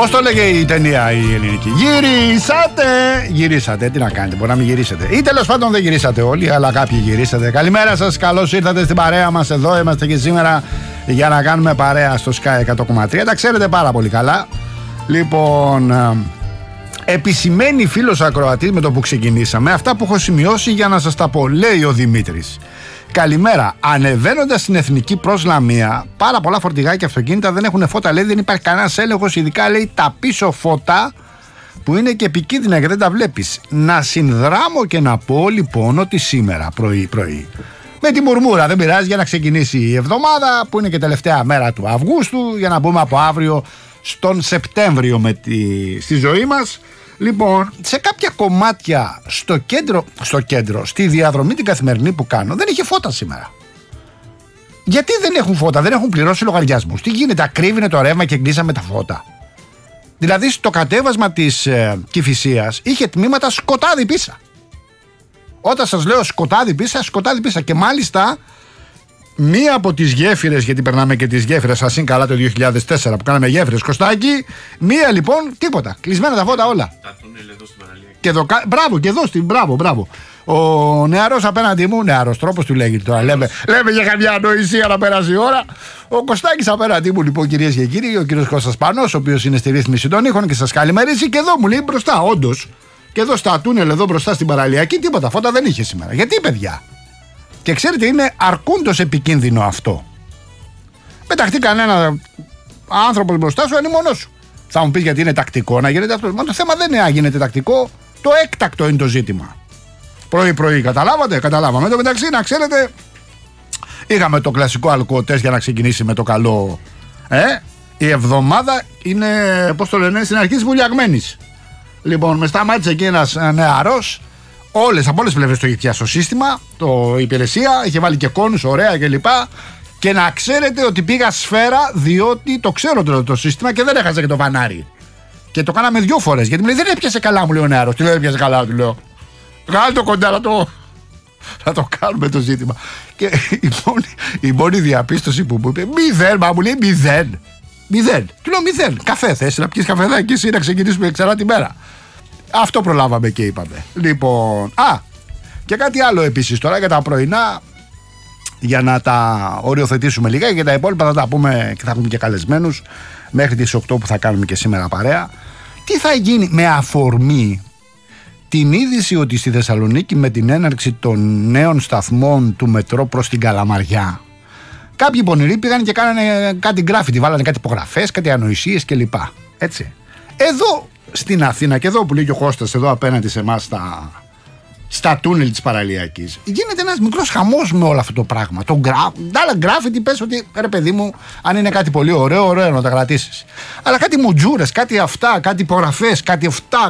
Πώς το λέγε η ταινία η ελληνική? Γυρίσατε, τι να κάνετε, μπορεί να μην γυρίσετε. Ή τέλος πάντων δεν γυρίσατε όλοι, αλλά κάποιοι γυρίσατε. Καλημέρα σας, καλώς ήρθατε στην παρέα μας. Εδώ είμαστε και σήμερα για να κάνουμε παρέα στο Sky 100,3. Τα ξέρετε πάρα πολύ καλά. Λοιπόν, επισημαίνει φίλος ακροατής με το που ξεκινήσαμε αυτά που έχω σημειώσει για να σας τα πω. Λέει ο Δημήτρης: καλημέρα. Ανεβαίνοντας στην εθνική προς Λαμία, πάρα πολλά φορτηγά και αυτοκίνητα δεν έχουν φώτα. Λέει δεν υπάρχει κανένας έλεγχος, ειδικά λέει τα πίσω φώτα που είναι και επικίνδυνα και δεν τα βλέπεις. Να συνδράμω και να πω λοιπόν ότι σήμερα πρωί με τη μουρμούρα, δεν πειράζει, για να ξεκινήσει η εβδομάδα που είναι και τελευταία μέρα του Αυγούστου, για να μπούμε από αύριο στον Σεπτέμβριο στη ζωή μας. Λοιπόν, σε κάποια κομμάτια στο κέντρο, στη διαδρομή την καθημερινή που κάνω, δεν είχε φώτα σήμερα. Γιατί δεν έχουν φώτα, δεν έχουν πληρώσει λογαριασμούς? Τι γίνεται, ακρίβεινε το ρεύμα και κλείσαμε τα φώτα? Δηλαδή στο κατέβασμα της Κηφισίας είχε τμήματα σκοτάδι πίσα. Όταν σας λέω σκοτάδι πίσα, και μάλιστα μία από τις γέφυρες, γιατί περνάμε και τις γέφυρες, σας είναι καλά το 2004 που κάναμε γέφυρες, Κωστάκη. Μία λοιπόν, τίποτα. Κλεισμένα τα φώτα όλα. Τα τούνελ εδώ στην παραλία. Και εδώ, μπράβο, και εδώ στην. Μπράβο. Ο νεαρός απέναντι μου, νεαρός τρόπος του λέγεται τώρα. Λέμε για καμιά ανοησία να περάσει η ώρα. Ο Κωστάκης απέναντί μου, λοιπόν, κυρίες και κύριοι, ο κύριος Κώστας Πανός, ο οποίος είναι στη ρύθμιση των ήχων και σας καλημερίζει. Και εδώ μου λέει μπροστά, όντως. Και εδώ στα τούνελ, εδώ μπροστά στην παραλιακή, τίποτα φώτα δεν είχε σήμερα. Γιατί, παιδιά? Και ξέρετε, είναι αρκούντος επικίνδυνο αυτό. Πεταχτεί κανένα άνθρωπο μπροστά σου, είναι μόνος σου. Θα μου πεις γιατί είναι τακτικό να γίνεται αυτό. Μα το θέμα δεν είναι να γίνεται τακτικό, το έκτακτο είναι το ζήτημα. Πρωί, καταλάβαμε. Εν τω μεταξύ, να ξέρετε, είχαμε το κλασικό αλκοοτές για να ξεκινήσει με το καλό. Η εβδομάδα είναι, πώς το λένε, στην αρχή της βουλιαγμένης. Λοιπόν, με σταμάτησε εκεί ένας νεαρός. Από όλες τις πλευρές το είχε πιάσει το σύστημα, η υπηρεσία, είχε βάλει και κόνους, ωραία κλπ. Και να ξέρετε ότι πήγα σφαίρα, διότι το ξέρω το σύστημα και δεν έχασα και το φανάρι. Και το κάναμε 2 φορές. Γιατί μου λέει δεν έπιασε καλά, μου λέει ο νεαρός. Τι λέω, έπιασε καλά, του λέω. Βγάλε το κοντά να το κάνουμε το ζήτημα. Και η μόνη διαπίστωση που μου είπε, 0, μου λέει 0. Του λέω 0. Καφέ θες να πιεις καφεδάκι και εσύ να ξεκινήσουμε ξανά τη μέρα? Αυτό προλάβαμε και είπαμε. Λοιπόν, και κάτι άλλο επίσης τώρα για τα πρωινά, για να τα οριοθετήσουμε λίγα, και τα υπόλοιπα θα τα πούμε και θα έχουμε και καλεσμένους μέχρι τις 8 που θα κάνουμε και σήμερα παρέα. Τι θα γίνει με αφορμή την είδηση ότι στη Θεσσαλονίκη με την έναρξη των νέων σταθμών του μετρό προς την Καλαμαριά, κάποιοι πονηροί πήγαν και κάνανε κάτι γκράφιτι, βάλανε κάτι υπογραφές, κάτι ανοησίες κλπ. Έτσι. Εδώ στην Αθήνα, και εδώ που λέει και ο Κώστας, εδώ απέναντι σε εμάς στα τούνελ της παραλιακής, γίνεται ένας μικρός χαμός με όλο αυτό το πράγμα. Τα άλλα γκράφιτι, πες ότι ρε παιδί μου, αν είναι κάτι πολύ ωραίο να τα κρατήσεις. Αλλά κάτι μουτζούρες, κάτι αυτά, κάτι υπογραφές, κάτι αυτά,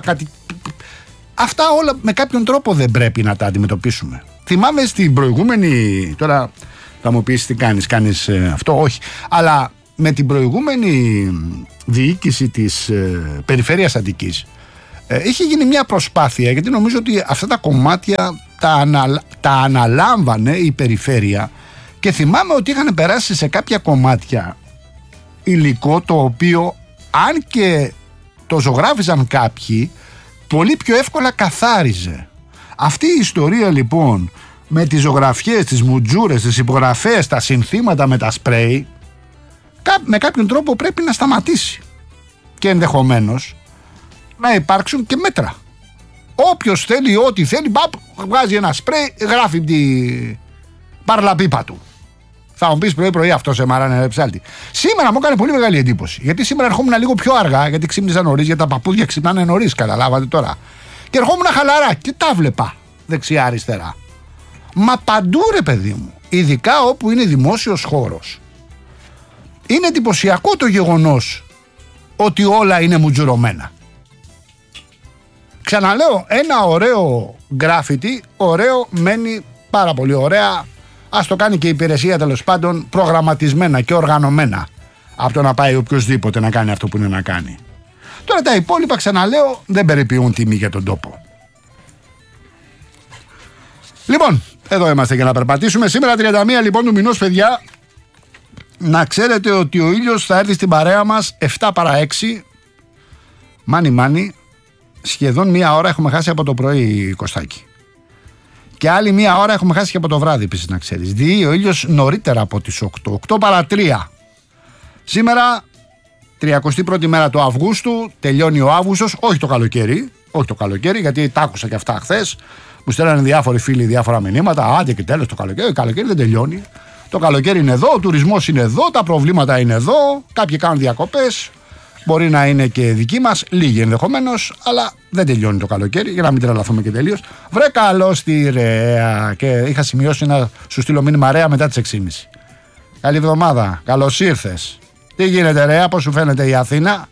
αυτά όλα με κάποιον τρόπο δεν πρέπει να τα αντιμετωπίσουμε. Θυμάμαι στην προηγούμενη, τώρα θα μου πεις τι κάνεις αυτό, όχι, αλλά με την προηγούμενη διοίκηση της περιφέρειας Αττικής είχε γίνει μια προσπάθεια, γιατί νομίζω ότι αυτά τα κομμάτια τα αναλάμβανε η περιφέρεια, και θυμάμαι ότι είχαν περάσει σε κάποια κομμάτια υλικό το οποίο, αν και το ζωγράφιζαν κάποιοι, πολύ πιο εύκολα καθάριζε. Αυτή η ιστορία λοιπόν με τις ζωγραφιές, τις μουτζούρες, τις υπογραφές, τα συνθήματα με τα σπρέι, με κάποιον τρόπο πρέπει να σταματήσει, και ενδεχομένως να υπάρξουν και μέτρα. Όποιος θέλει ό,τι θέλει, βγάζει ένα σπρέι, γράφει την παρλαπίπα του. Θα μου πεις πρωί αυτό σε μαράνε ψάλτη. Σήμερα μου έκανε πολύ μεγάλη εντύπωση, γιατί σήμερα ερχόμουν λίγο πιο αργά, γιατί ξύπνησα νωρίς, γιατί τα παππούδια ξυπνάνε νωρίς, καταλάβατε τώρα. Και ερχόμουν χαλαρά και τα βλέπα δεξιά-αριστερά. Μα παντού ρε παιδί μου, ειδικά όπου είναι δημόσιος χώρος. Είναι εντυπωσιακό το γεγονός ότι όλα είναι μουτζουρωμένα. Ξαναλέω, ένα ωραίο γκράφιτι, ωραίο μένει πάρα πολύ ωραία. Ας το κάνει και η υπηρεσία, τέλος πάντων, προγραμματισμένα και οργανωμένα, από το να πάει οποιοδήποτε να κάνει αυτό που είναι να κάνει. Τώρα τα υπόλοιπα, ξαναλέω, δεν περιποιούν τιμή για τον τόπο. Λοιπόν, εδώ είμαστε για να περπατήσουμε. Σήμερα 31 λοιπόν του μηνός, παιδιά. Να ξέρετε ότι ο ήλιος θα έρθει στην παρέα μας 7 παρά 6 Μάνι, σχεδόν μία ώρα έχουμε χάσει από το πρωί, Κωστάκη. Και άλλη μία ώρα έχουμε χάσει και από το βράδυ, επίσης να ξέρεις. Διεί ο ήλιος νωρίτερα από τις 8 παρά 3. Σήμερα, 31η μέρα του Αυγούστου, τελειώνει ο Αύγουστος, όχι το καλοκαίρι, γιατί τα άκουσα και αυτά χθες. Μου στέλνανε διάφοροι φίλοι διάφορα μηνύματα. Άντε και τέλος το καλοκαίρι. Το καλοκαίρι δεν τελειώνει. Το καλοκαίρι είναι εδώ, ο τουρισμός είναι εδώ, τα προβλήματα είναι εδώ. Κάποιοι κάνουν διακοπές. Μπορεί να είναι και δικοί μας, λίγοι ενδεχομένως, αλλά δεν τελειώνει το καλοκαίρι, για να μην τρελαθούμε και τελείως. Βρε καλώς στη Ρέα. Και είχα σημειώσει να σου στείλω μήνυμα Ρέα μετά τις 6.30. Καλή εβδομάδα. Καλώς ήρθες. Τι γίνεται, Ρέα, πώς σου φαίνεται η Αθήνα?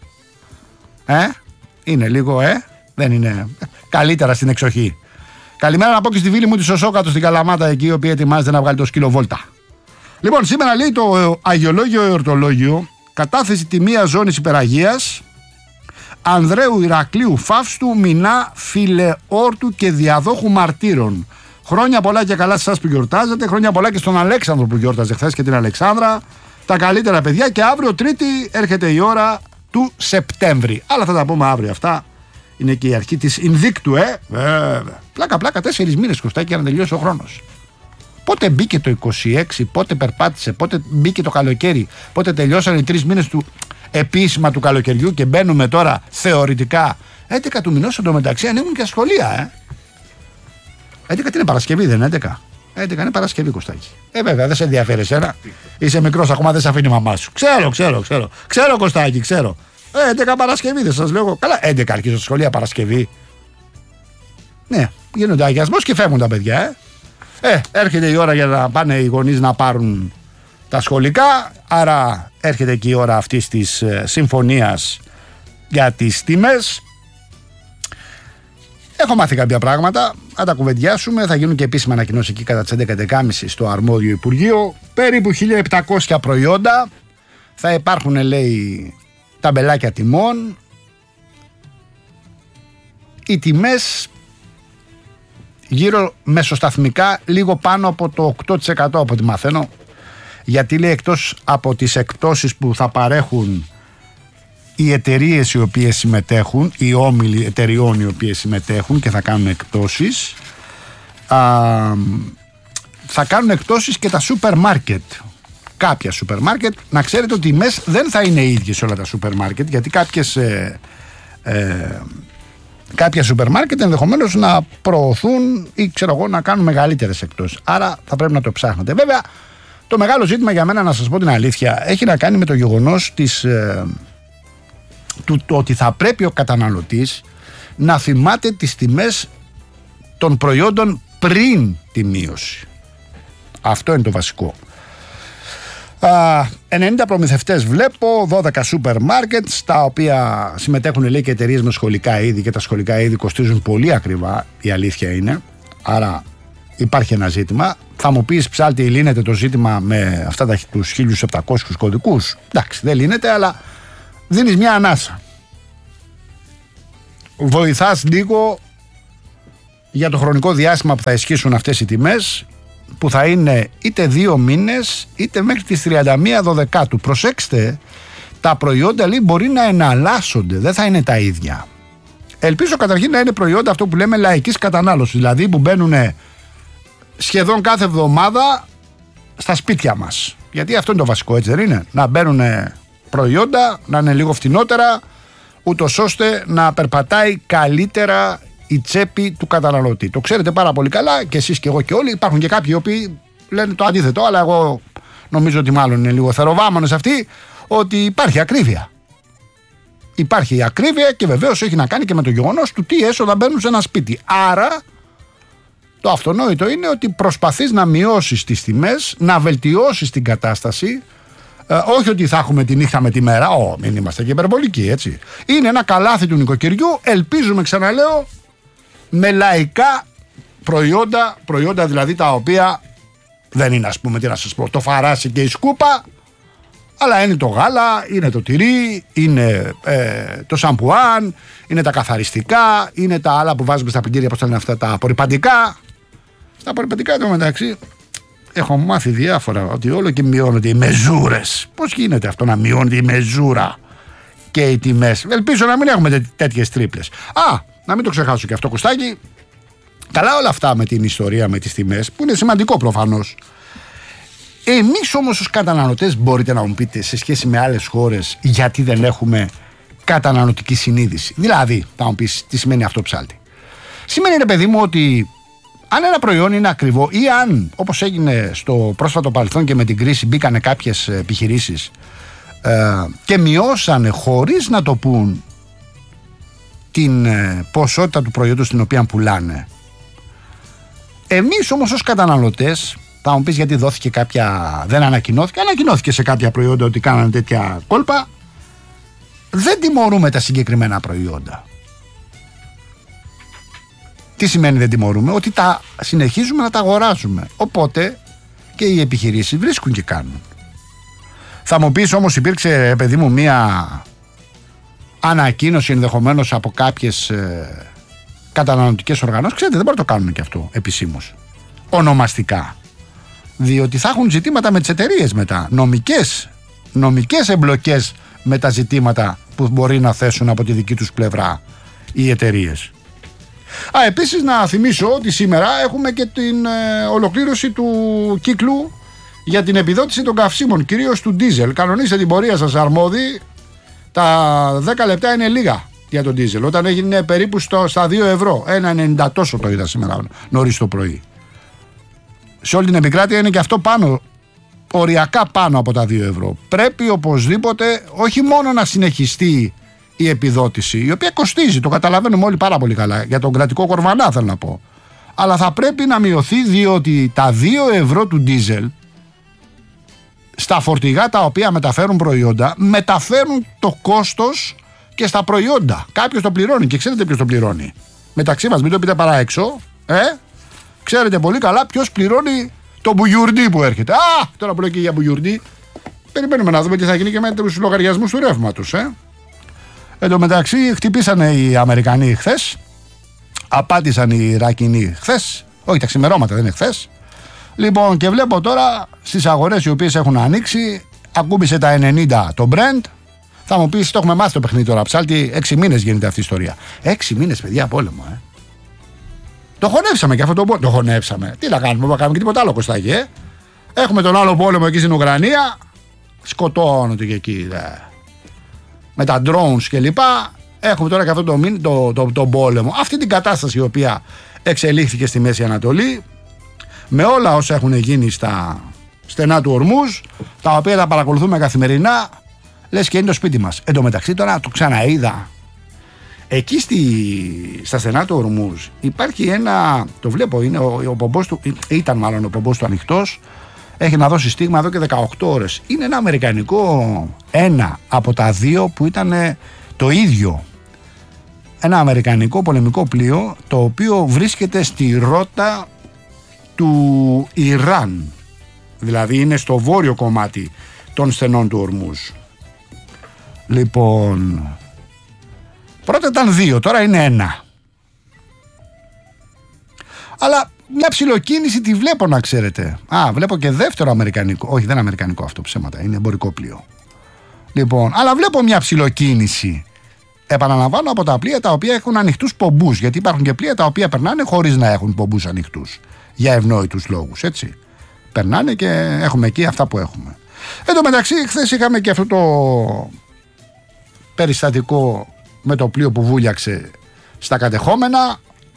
Είναι λίγο, δεν είναι καλύτερα στην εξοχή. Καλημέρα να πω και στη φίλη μου τη Σωσόκατο στην Καλαμάτα, εκεί η οποία ετοιμάζεται να βγάλει το σκύλο βόλτα. Λοιπόν, σήμερα λέει το Αγιολόγιο Εορτολόγιο, κατάθεση τιμία ζώνης υπεραγίας Ανδρέου Ηρακλείου Φαύστου, Μινά Φιλεόρτου και Διαδόχου Μαρτύρων. Χρόνια πολλά και καλά σε εσάς που γιορτάζετε. Χρόνια πολλά και στον Αλέξανδρο που γιόρταζε χθες και την Αλεξάνδρα. Τα καλύτερα παιδιά, και αύριο Τρίτη έρχεται η ώρα του Σεπτέμβρη. Αλλά θα τα πούμε αύριο αυτά. Είναι και η αρχή της Ινδίκτου, βέβαια. Πλάκα, 4 μήνες, Κωστάκη, για να τελειώσει ο χρόνος. Πότε μπήκε το 26, πότε περπάτησε, πότε μπήκε το καλοκαίρι, πότε τελειώσαν οι 3 μήνες του επίσημα του καλοκαιριού και μπαίνουμε τώρα θεωρητικά. 11 του μηνός εντωμεταξύ ανοίγουν και σχολεία, 11 είναι Παρασκευή, δεν είναι 11? 11 είναι Παρασκευή, Κωστάκη. Βέβαια, δεν σε ενδιαφέρει εσένα. Είσαι μικρός, ακόμα δεν σε αφήνει η μαμά σου. Ξέρω, Κωστάκη, ξέρω. 11 Παρασκευή, δεν σας λέω. Καλά, 11 αρχίζω στα σχολεία Παρασκευή. Ναι, γίνονται αγιασμός και φεύγουν τα παιδιά, έρχεται η ώρα για να πάνε οι γονείς να πάρουν τα σχολικά. Άρα έρχεται και η ώρα αυτής της συμφωνίας για τις τιμές. Έχω μάθει κάποια πράγματα, θα τα κουβεντιάσουμε. Θα γίνουν και επίσημα ανακοινώσεις εκεί κατά τις 11.30 στο αρμόδιο Υπουργείο. Περίπου 1.700 προϊόντα. Θα υπάρχουν, λέει, ταμπελάκια τιμών. Οι τιμές γύρω μεσοσταθμικά λίγο πάνω από το 8% από ό,τι μαθαίνω. Γιατί, λέει, εκτός από τις εκπτώσεις που θα παρέχουν οι εταιρείες οι οποίες συμμετέχουν, οι όμιλοι εταιριών οι οποίες συμμετέχουν και θα κάνουν εκπτώσεις, θα κάνουν εκπτώσεις και τα σούπερ μάρκετ. Κάποια σούπερ μάρκετ. Να ξέρετε ότι οι τιμές δεν θα είναι οι ίδιες σε όλα τα σούπερ μάρκετ, γιατί κάποια σούπερ μάρκετ ενδεχομένως να προωθούν ή ξέρω εγώ να κάνουν μεγαλύτερες εκπτώσεις. Άρα θα πρέπει να το ψάχνετε. Βέβαια, το μεγάλο ζήτημα για μένα, να σας πω την αλήθεια, έχει να κάνει με το γεγονός το ότι θα πρέπει ο καταναλωτής να θυμάται τις τιμές των προϊόντων πριν τη μείωση. Αυτό είναι το βασικό. 90 προμηθευτές βλέπω, 12 σούπερ μάρκετ, τα οποία συμμετέχουν, λέει, και εταιρείες με σχολικά είδη, και τα σχολικά είδη κοστίζουν πολύ ακριβά, η αλήθεια είναι. Άρα υπάρχει ένα ζήτημα. Θα μου πεις, ψάλτη, λύνεται το ζήτημα με αυτά τους 1.700 κωδικούς? Εντάξει, δεν λύνεται, αλλά δίνεις μια ανάσα. Βοηθάς λίγο για το χρονικό διάστημα που θα ισχύσουν αυτές οι τιμές, που θα είναι είτε 2 μήνες είτε μέχρι τις 31 Δωδεκάτου. Προσέξτε, τα προϊόντα, λέει, μπορεί να εναλλάσσονται, δεν θα είναι τα ίδια. Ελπίζω καταρχήν να είναι προϊόντα αυτό που λέμε λαϊκής κατανάλωσης, δηλαδή που μπαίνουν σχεδόν κάθε εβδομάδα στα σπίτια μας. Γιατί αυτό είναι το βασικό, έτσι δεν είναι? Να μπαίνουν προϊόντα, να είναι λίγο φτηνότερα, ούτως ώστε να περπατάει καλύτερα η τσέπη του καταναλωτή. Το ξέρετε πάρα πολύ καλά και εσείς και εγώ και όλοι. Υπάρχουν και κάποιοι οι οποίοι λένε το αντίθετο, αλλά εγώ νομίζω ότι μάλλον είναι λίγο θεροβάμονες αυτοί, ότι υπάρχει ακρίβεια. Υπάρχει ακρίβεια και βεβαίως έχει να κάνει και με το γεγονός του τι έσοδα μπαίνουν σε ένα σπίτι. Άρα το αυτονόητο είναι ότι προσπαθείς να μειώσεις τις τιμές, να βελτιώσεις την κατάσταση. Όχι ότι θα έχουμε τη νύχτα με τη μέρα, μην είμαστε και υπερβολικοί, έτσι. Είναι ένα καλάθι του νοικοκυριού, ελπίζουμε, ξαναλέω, με λαϊκά προϊόντα δηλαδή τα οποία δεν είναι, ας πούμε, τι να σας πω, το φαράσι και η σκούπα, αλλά είναι το γάλα, είναι το τυρί, είναι το σαμπουάν, είναι τα καθαριστικά, είναι τα άλλα που βάζουμε στα πιγκέρια, πώς τα λένε αυτά, τα απορρυπαντικά. Στα απορρυπαντικά, εδώ μεταξύ, έχω μάθει διάφορα ότι όλο και μειώνονται οι μεζούρες. Πώς γίνεται αυτό να μειώνεται η μεζούρα? και οι τιμές. Ελπίζω να μην έχουμε τέτοιες τρίπλες. Να μην το ξεχάσω και αυτό, Κωστάκη. Καλά όλα αυτά με την ιστορία, με τις τιμές, που είναι σημαντικό προφανώς. Εμείς όμως ως καταναλωτές, μπορείτε να μου πείτε σε σχέση με άλλες χώρες γιατί δεν έχουμε καταναλωτική συνείδηση? Δηλαδή, θα μου πεις τι σημαίνει αυτό, ψάλτη? Σημαίνει, ρε παιδί μου, ότι αν ένα προϊόν είναι ακριβό ή αν, όπως έγινε στο πρόσφατο παρελθόν και με την κρίση, μπήκανε κάποιες επιχειρήσεις και μειώσανε χωρίς να το πούν την ποσότητα του προϊόντος την οποία πουλάνε. Εμείς όμως ως καταναλωτές, θα μου πεις γιατί δόθηκε δεν ανακοινώθηκε σε κάποια προϊόντα ότι κάνανε τέτοια κόλπα, δεν τιμωρούμε τα συγκεκριμένα προϊόντα. Τι σημαίνει δεν τιμωρούμε? Ότι τα συνεχίζουμε να τα αγοράζουμε. Οπότε και οι επιχειρήσεις βρίσκουν και κάνουν. Θα μου πεις όμως, υπήρξε, παιδί μου, μία ανακοίνωση ενδεχομένως από κάποιες καταναλωτικές οργανώσεις? Ξέρετε, δεν μπορούν να το κάνουν και αυτό επισήμως, ονομαστικά, διότι θα έχουν ζητήματα με τις εταιρείες μετά, νομικές εμπλοκές με τα ζητήματα που μπορεί να θέσουν από τη δική τους πλευρά οι εταιρείες. Επίσης να θυμίσω ότι σήμερα έχουμε και την ολοκλήρωση του κύκλου για την επιδότηση των καυσίμων, κυρίως του ντίζελ. Κανονίστε την πορεία σας, αρμόδιοι. Τα 10 λεπτά είναι λίγα για τον ντίζελ. Όταν έγινε περίπου στα 2 ευρώ, 1,90 τόσο το είδα σήμερα νωρίς το πρωί. Σε όλη την επικράτεια είναι και αυτό πάνω, οριακά πάνω από τα 2 ευρώ. Πρέπει οπωσδήποτε όχι μόνο να συνεχιστεί η επιδότηση, η οποία κοστίζει, το καταλαβαίνουμε όλοι πάρα πολύ καλά, για τον κρατικό κορβανά θέλω να πω, αλλά θα πρέπει να μειωθεί, διότι τα 2 ευρώ του ντίζελ στα φορτηγά τα οποία μεταφέρουν προϊόντα, μεταφέρουν το κόστος και στα προϊόντα. Κάποιος το πληρώνει και ξέρετε ποιος το πληρώνει. Μεταξύ μας, μην το πείτε παρά έξω, ξέρετε πολύ καλά ποιος πληρώνει το μπουγιουρντί που έρχεται. Τώρα που λέω και για μπουγιουρντί, περιμένουμε να δούμε τι θα γίνει και με τους λογαριασμούς του ρεύματος. Εν τω μεταξύ, χτυπήσανε οι Αμερικανοί χθες, απάντησαν οι Ιρακινοί χθες, όχι τα ξημερώματα, δεν είναι χθες. Λοιπόν, και βλέπω τώρα στις αγορές οι οποίες έχουν ανοίξει, ακούμπησε τα 90 το Brent. Θα μου πεις, το έχουμε μάθει το παιχνίδι τώρα, ψάλτη, 6 μήνες γίνεται αυτή η ιστορία. 6 μήνες, παιδιά, πόλεμο, Το χωνέψαμε και αυτό το πόλεμο. Το χωνέψαμε. Τι να κάνουμε, δεν κάνουμε και τίποτα άλλο, Κωστάκη, Έχουμε τον άλλο πόλεμο εκεί στην Ουκρανία. Σκοτώνονται και εκεί, με τα drones και λοιπά. Έχουμε τώρα και αυτό το πόλεμο. Αυτή την κατάσταση η οποία εξελίχθηκε στη Μέση Ανατολή, με όλα όσα έχουν γίνει στα στενά του Ορμούζ, τα οποία τα παρακολουθούμε καθημερινά, λες και είναι το σπίτι μας. Εν τω μεταξύ τώρα το ξαναείδα. Εκεί στα στενά του Ορμούζ υπάρχει ένα, το βλέπω, είναι ο πομπός του, ήταν μάλλον ο πομπός του ανοιχτός, έχει να δώσει στίγμα εδώ και 18 ώρες. Είναι ένα αμερικανικό, ένα από τα δύο που ήταν το ίδιο. Ένα αμερικανικό πολεμικό πλοίο, το οποίο βρίσκεται στη ρότα του Ιράν. Δηλαδή είναι στο βόρειο κομμάτι των στενών του Ορμούζ. Λοιπόν, πρώτα ήταν 2, τώρα είναι 1. Αλλά μια ψιλοκίνηση τη βλέπω, να ξέρετε. Βλέπω και δεύτερο αμερικανικό. Όχι, δεν είναι αμερικανικό αυτό, ψέματα, είναι εμπορικό πλοίο. Λοιπόν, αλλά βλέπω μια ψιλοκίνηση. Επαναλαμβάνω, από τα πλοία τα οποία έχουν ανοιχτούς πομπούς. Γιατί υπάρχουν και πλοία τα οποία περνάνε χωρίς να έχουν πομπούς ανοιχτούς. Για ευνόητους λόγους, έτσι. Περνάνε και έχουμε εκεί αυτά που έχουμε. Εν τω μεταξύ, χθες είχαμε και αυτό το περιστατικό με το πλοίο που βούλιαξε στα κατεχόμενα.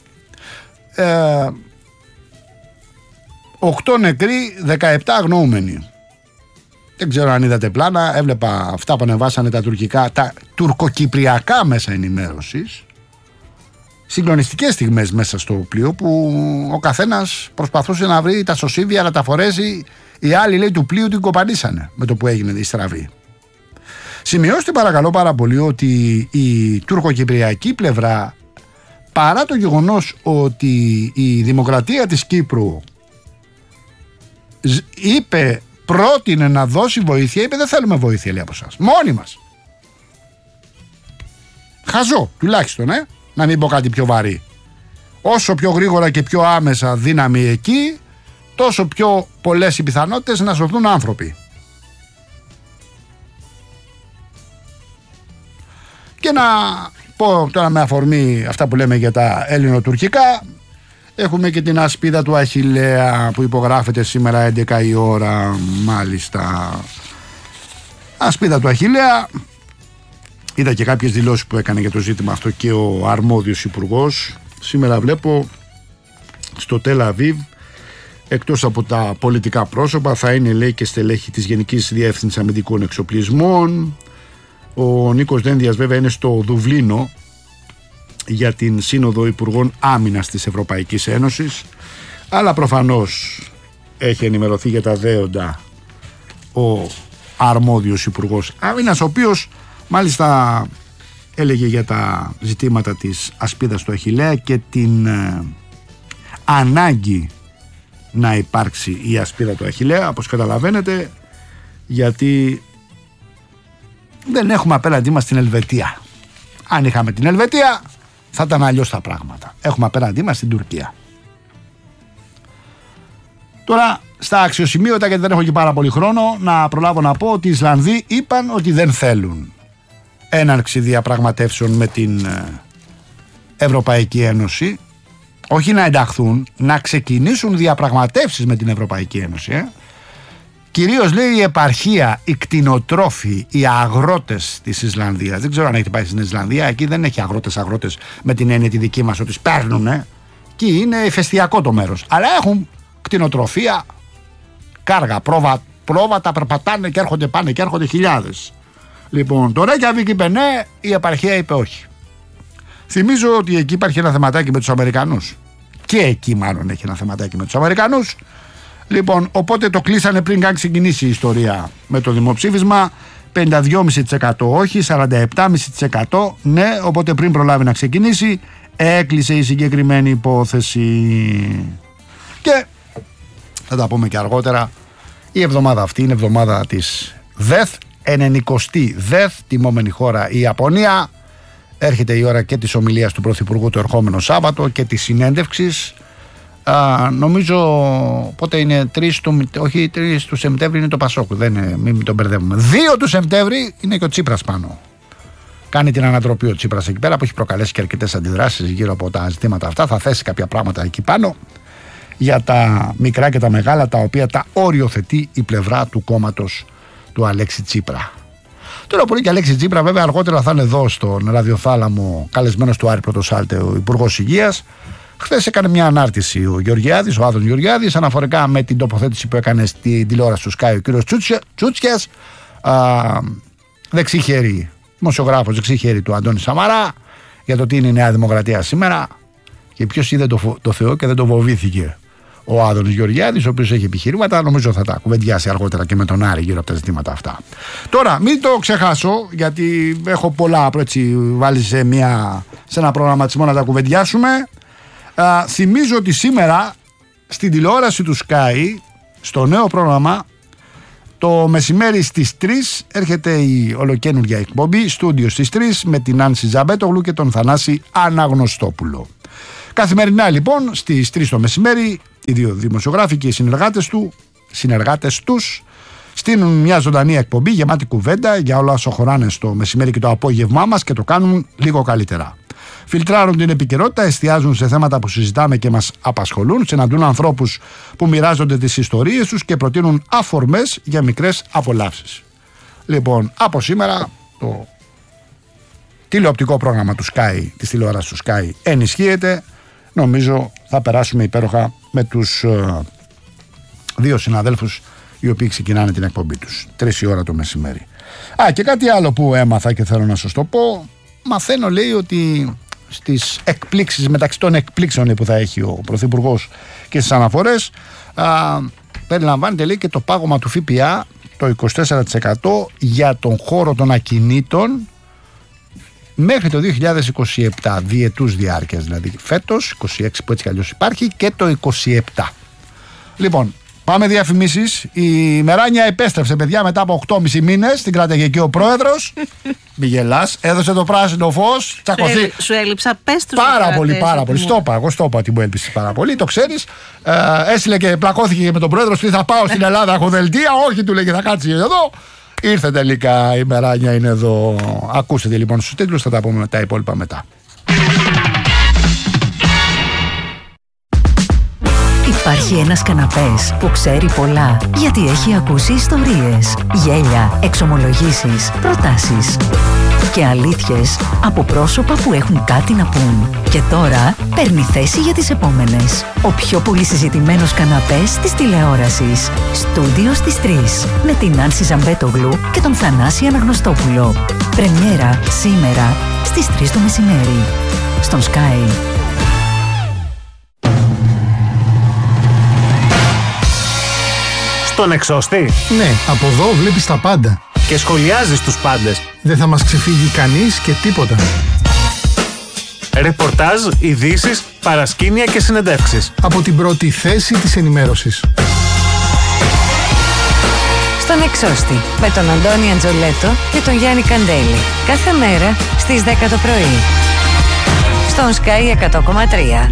8 νεκροί, 17 αγνοούμενοι. Δεν ξέρω αν είδατε πλάνα, έβλεπα αυτά που ανεβάσανε τα τουρκοκυπριακά μέσα ενημέρωσης. Συγκλονιστικές στιγμές μέσα στο πλοίο που ο καθένας προσπαθούσε να βρει τα σωσίβια να τα φορέσει. Οι άλλοι, λέει, του πλοίου την κοπανίσανε με το που έγινε η στραβή. Σημειώστε παρακαλώ πάρα πολύ ότι η τουρκοκυπριακή πλευρά, παρά το γεγονός ότι η Δημοκρατία της Κύπρου πρότεινε να δώσει βοήθεια, είπε δεν θέλουμε βοήθεια, λέει, από εσάς, μόνοι μας. Χαζό τουλάχιστον, να μην πω κάτι πιο βαρύ. Όσο πιο γρήγορα και πιο άμεσα δύναμη εκεί, τόσο πιο πολλές οι πιθανότητες να σωθούν άνθρωποι. Και να πω τώρα με αφορμή αυτά που λέμε για τα ελληνοτουρκικά, έχουμε και την ασπίδα του Αχιλλέα που υπογράφεται σήμερα 11 η ώρα, μάλιστα. Ασπίδα του Αχιλλέα. Είδα και κάποιες δηλώσεις που έκανε για το ζήτημα αυτό και ο αρμόδιος υπουργός. Σήμερα βλέπω στο Τελ Αβίβ, εκτός από τα πολιτικά πρόσωπα, θα είναι, λέει, και στελέχη της Γενικής Διεύθυνσης Αμυντικών Εξοπλισμών. Ο Νίκος Δένδιας βέβαια είναι στο Δουβλίνο για την Σύνοδο Υπουργών Άμυνας της Ευρωπαϊκής Ένωσης, αλλά προφανώς έχει ενημερωθεί για τα δέοντα ο αρμόδιος Υπουργός Άμυνας, ο οποίος μάλιστα έλεγε για τα ζητήματα της ασπίδας του Αχιλλέα και την ανάγκη να υπάρξει η ασπίδα του Αχιλλέα, όπως καταλαβαίνετε, γιατί δεν έχουμε απέναντί μας την Ελβετία. Αν είχαμε την Ελβετία θα ήταν αλλιώς τα πράγματα. Έχουμε απέναντί μας την Τουρκία. Τώρα στα αξιοσημείωτα, γιατί δεν έχω και πάρα πολύ χρόνο, να προλάβω να πω ότι οι Ισλανδοί είπαν ότι δεν θέλουν έναρξη διαπραγματεύσεων με την Ευρωπαϊκή Ένωση. Όχι να ενταχθούν, να ξεκινήσουν διαπραγματεύσεις με την Ευρωπαϊκή Ένωση. Κυρίως, λέει, η επαρχία, οι κτηνοτρόφοι, οι αγρότες της Ισλανδίας. Δεν ξέρω αν έχετε πάει στην Ισλανδία. Εκεί δεν έχει αγρότες με την έννοια τη δική μας ότι σπέρνουν. Εκεί είναι ηφαιστειακό το μέρος. Αλλά έχουν κτηνοτροφία, κάργα, πρόβατα, περπατάνε και έρχονται, πάνε και έρχονται χιλιάδες. Λοιπόν, το Ρέικιαβικ είπε ναι, η επαρχία είπε όχι. Θυμίζω ότι εκεί υπάρχει ένα θεματάκι με τους Αμερικανούς. Και εκεί μάλλον έχει ένα θεματάκι με τους Αμερικανούς. Λοιπόν, οπότε το κλείσανε πριν καν ξεκινήσει η ιστορία με το δημοψήφισμα. 52,5% όχι, 47,5% ναι, οπότε πριν προλάβει να ξεκινήσει έκλεισε η συγκεκριμένη υπόθεση. Και θα τα πούμε και αργότερα, η εβδομάδα αυτή είναι εβδομάδα της ΔΕΘ, 90η ΔΕΘ, τιμόμενη χώρα η Ιαπωνία. Έρχεται η ώρα και της ομιλίας του Πρωθυπουργού το ερχόμενο Σάββατο και της συνέντευξης. Νομίζω πότε είναι 3 του Σεπτέμβρη είναι το Πασόκ, μην τον μπερδεύουμε. 2 του Σεπτέμβρη είναι και ο Τσίπρας πάνω. Κάνει την ανατροπή ο Τσίπρας εκεί πέρα, που έχει προκαλέσει και αρκετές αντιδράσεις γύρω από τα ζητήματα αυτά. Θα θέσει κάποια πράγματα εκεί πάνω για τα μικρά και τα μεγάλα, τα οποία τα οριοθετεί η πλευρά του κόμματος του Αλέξη Τσίπρα. Τώρα που είναι και Αλέξη Τσίπρα, βέβαια αργότερα θα είναι εδώ στον ραδιοθάλαμο καλεσμένος του Άρη Πρωτοσάλτε, ο Υπουργός Υγείας. Χθες έκανε μια ανάρτηση ο Γεωργιάδης, ο Άδων Γεωργιάδης, αναφορικά με την τοποθέτηση που έκανε στη τηλεόραση του Sky ο κύριος Τσούτσιας, δεξί χέρι, δημοσιογράφος δεξί χέρι του Αντώνη Σαμαρά, για το τι είναι η Νέα Δημοκρατία σήμερα και ποιος είδε το Θεό και δεν το φοβήθηκε. Ο Άδωνης Γεωργιάδης, ο οποίος έχει επιχειρήματα, νομίζω θα τα κουβεντιάσει αργότερα και με τον Άρη γύρω από τα ζητήματα αυτά. Τώρα, μην το ξεχάσω, γιατί έχω πολλά έτσι βάλει σε ένα προγραμματισμό να τα κουβεντιάσουμε. Θυμίζω ότι σήμερα στην τηλεόραση του Sky, στο νέο πρόγραμμα, το μεσημέρι στις 3 έρχεται η ολοκαίνουργια εκπομπή Στούντιο στις 3 με την Άνση Ζαμπέτογλου και τον Θανάση Αναγνωστόπουλο. Καθημερινά λοιπόν στις 3 το μεσημέρι οι δύο δημοσιογράφοι και οι συνεργάτες τους στείλουν μια ζωντανή εκπομπή γεμάτη κουβέντα για όλα όσα χωράνε στο μεσημέρι και το απόγευμά μας και το κάνουν λίγο καλύτερα. Φιλτράρουν την επικαιρότητα, εστιάζουν σε θέματα που συζητάμε και μας απασχολούν, συναντούν ανθρώπους που μοιράζονται τις ιστορίες τους και προτείνουν αφορμές για μικρές απολαύσεις. Λοιπόν, από σήμερα το τηλεοπτικό πρόγραμμα του Sky, της τηλεόρασης του Sky ενισχύεται. Νομίζω θα περάσουμε υπέροχα με τους δύο συναδέλφους οι οποίοι ξεκινάνε την εκπομπή τους 3 η ώρα το μεσημέρι. Και κάτι άλλο που έμαθα και θέλω να σας το πω. Μαθαίνω, λέει, ότι στις εκπλήξεις, μεταξύ των εκπλήξεων που θα έχει ο Πρωθυπουργός και στις αναφορές, περιλαμβάνεται, λέει, και το πάγωμα του ΦΠΑ το 24% για τον χώρο των ακινήτων μέχρι το 2027, διετούς διάρκειας, δηλαδή φέτος 26 που έτσι κι αλλιώς υπάρχει και το 27. Λοιπόν, πάμε διαφημίσεις. Η Μεράνια επέστρεψε, παιδιά, μετά από 8,5 μήνες. Την κράταγε εκεί ο πρόεδρος. Μη γελάς. Έδωσε το πράσινο φως. Τσακωθεί. Σου έλειψα, πες τους. Πάρα πολύ. Εγώ στο είπα ότι μου έλειψες πάρα πολύ. Το ξέρεις. Έστειλε και πλακώθηκε με τον πρόεδρο. Ότι θα πάω στην Ελλάδα, έχω δελτία. Όχι, του λέγε, θα κάτσει εδώ. Ήρθε τελικά η μεράνια, είναι εδώ. Ακούσετε λοιπόν στους τίτλους, θα τα πούμε τα υπόλοιπα μετά. Υπάρχει ένας καναπές που ξέρει πολλά, γιατί έχει ακούσει ιστορίες, γέλια, εξομολογήσεις, προτάσεις και αλήθειες από πρόσωπα που έχουν κάτι να πούν. Και τώρα παίρνει θέση για τις επόμενες. Ο πιο πολύ συζητημένος καναπές της τηλεόρασης. Στούντιο στις 3. Με την Άνση Ζαμπέτογλου και τον Θανάση Αναγνωστόπουλο. Πρεμιέρα σήμερα στις 3 το μεσημέρι. Στον Sky. Στον εξώστη. Ναι, από εδώ βλέπεις τα πάντα. Και σχολιάζεις τους πάντες. Δεν θα μας ξεφύγει κανείς και τίποτα. Ρεπορτάζ, ειδήσεις, παρασκήνια και συνεντεύξεις. Από την πρώτη θέση της ενημέρωσης. Στον εξώστη. Με τον Αντώνη Αντζολέτο και τον Γιάννη Καντέλη. Κάθε μέρα στις 10 το πρωί. Στον Sky 100,3.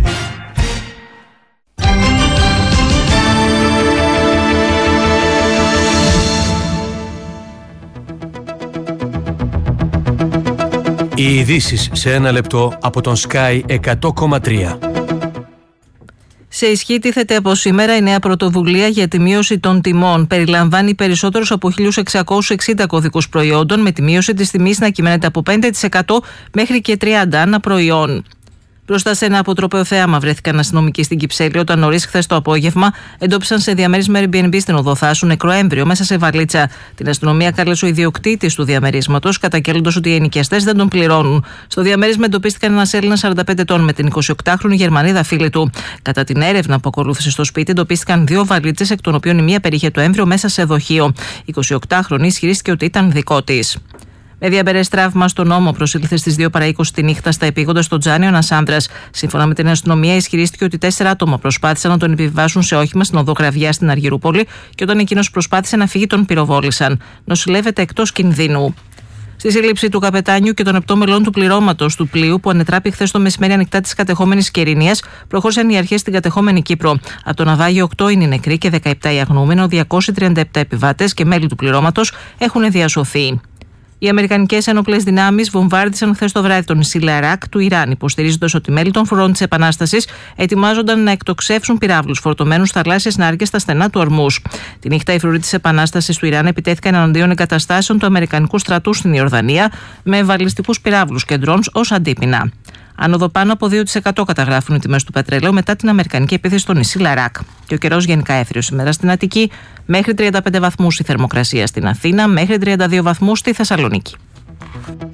Οι ειδήσεις σε ένα λεπτό από τον Sky 100,3. Σε ισχύ τίθεται από σήμερα η νέα πρωτοβουλία για τη μείωση των τιμών. Περιλαμβάνει περισσότερους από 1.660 κωδικούς προϊόντων, με τη μείωση της τιμής να κυμαίνεται από 5% μέχρι και 30% ανά προϊόν. Μπροστά σε ένα αποτροπαίο θέαμα βρέθηκαν αστυνομικοί στην Κυψέλη όταν νωρίς χθες το απόγευμα εντόπισαν σε διαμέρισμα Airbnb στην Οδό Θάσου νεκρό έμβριο μέσα σε βαλίτσα. Την αστυνομία κάλεσε ο ιδιοκτήτης του διαμερίσματος, καταγγέλλοντας ότι οι ενοικιαστές δεν τον πληρώνουν. Στο διαμέρισμα εντοπίστηκαν ένας Έλληνας 45 ετών με την 28χρονη Γερμανίδα φίλη του. Κατά την έρευνα που ακολούθησε στο σπίτι, εντοπίστηκαν 2 βαλίτσες, εκ των οποίων η μία περιείχε το έμβριο μέσα σε δοχείο. Η 28χρονη ισχυρίστηκε ότι ήταν δικό της. Με διαμπερές τραύμα στον ώμο προσήλθε στις 2 παρά 20 τη νύχτα στα επίγοντα στο Τζάνιο ένας άνδρας. Σύμφωνα με την αστυνομία, ισχυρίστηκε ότι 4 άτομα προσπάθησαν να τον επιβιβάσουν σε όχημα στην οδό Γραβιά στην Αργυρούπολη και όταν εκείνος προσπάθησε να φύγει, τον πυροβόλησαν. Νοσηλεύεται εκτός κινδύνου. Στη σύλληψη του καπετάνιου και των 7 μελών του πληρώματος του πλοίου που ανετράπη χθες το μεσημέρι ανοιχτά της κατεχόμενης Κερηνίας, προχώρησαν οι αρχές στην κατεχόμενη Κύπρο. Από το ναυάγιο 8 είναι οι νεκροί και 17 οι αγνοούμενοι, 237 επιβάτες και μέλη του πληρώματος έχουν διασωθεί. Οι Αμερικανικές ένοπλες δυνάμεις βομβάρδισαν χθες το βράδυ το νησί Λαράκ του Ιράν, υποστηρίζοντας ότι μέλη των φορών της Επανάστασης ετοιμάζονταν να εκτοξεύσουν πυράβλους φορτωμένους θαλάσσιες νάρκες στα στενά του Ορμούς. Τη νύχτα, οι φρουροί της Επανάστασης του Ιράν επιτέθηκαν εναντίον εγκαταστάσεων του Αμερικανικού στρατού στην Ιορδανία με βαλιστικούς πυράβλους και ντρόουνς ως αντίπεινα. Άνοδο πάνω από 2% καταγράφουν οι τιμές του πετρελαίου μετά την αμερικανική επίθεση στο νησί Λαράκ. Και ο καιρός γενικά έθριος σήμερα στην Αττική, μέχρι 35 βαθμούς η θερμοκρασία στην Αθήνα, μέχρι 32 βαθμούς στη Θεσσαλονίκη.